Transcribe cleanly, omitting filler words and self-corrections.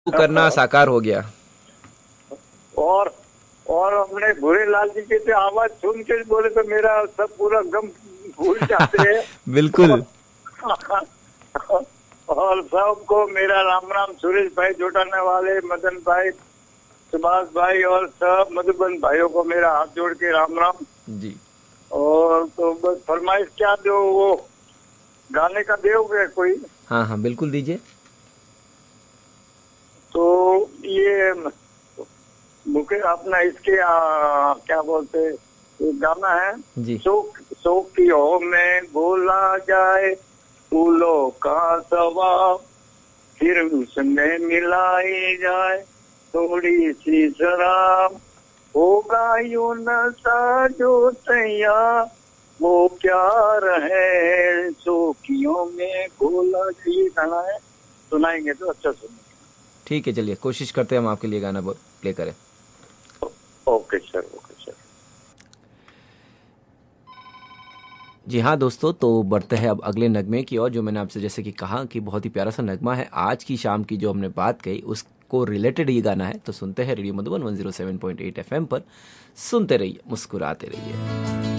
करना साकार हो गया। और और अपने भूरे लाल जी की तो आवाज सुन के बोले तो मेरा सब पूरा गम भूल जाते हैं। बिल्कुल। और और सबको मेरा राम राम, सुरेश भाई जोटाने वाले, मदन भाई, सुभाष भाई और सब मधुबन भाइयों को मेरा हाथ जोड़ के राम राम। जी और तो बस फरमाइश क्या दो, वो गाने का दोगे कोई? हाँ हाँ बिल्कुल दीजिए। तो ये मुके अपना इसके क्या बोलते, ये गाना है, जी शोक शोकियों में बोला जाए फूलों का सवाब, फिर उसमें मिलाई जाए थोड़ी सी शराब, होगा यूं नशा जो तैयार, वो क्या रहे शोकियों में बोला जाए। ये गाना है, सुनाएंगे तो अच्छा सुनेंगे। ठीक है, चलिए कोशिश करते हैं हम आपके लिए गाना प्ले करें। Okay sir, okay sir. जी हाँ दोस्तों, तो बढ़ते हैं अब अगले नगमे की ओर। जो मैंने आपसे जैसे कि कहा कि बहुत ही प्यारा सा नगमा है, आज की शाम की जो हमने बात कही उसको रिलेटेड ये गाना है। तो सुनते हैं रेडियो मधुबन 107.8 एफएम पर। सुनते रहिए, मुस्कुराते रहिए।